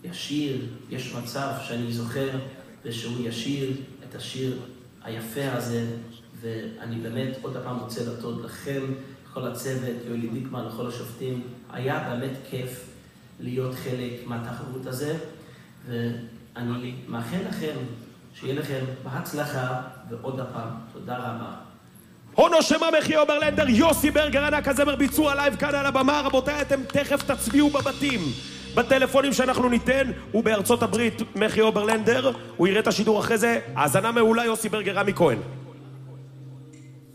ישיר, יש מצב שאני זוכר ושהוא ישיר את השיר היפה הזה, ואני באמת עוד הפעם רוצה להודות לכם, לכל הצוות, יואלי דיקמן, לכל השופטים. היה באמת כיף להיות חלק מהתחרות הזה, ואני מאחל לכם שיהיה לכם בהצלחה, ועוד הפעם, תודה רבה. הונו שמה מחיה אוברלנדר, יוסי ברגר ענק הזמר ביצוע לייב כאן על הבמה. רבותיי, אתם תכף תצביעו בבתים בטלפונים שאנחנו ניתן. הוא בארצות הברית, מחיה אוברלנדר, הוא יראה את השידור אחרי זה. האזנה מעולה, יוסי ברגר, רמי כהן.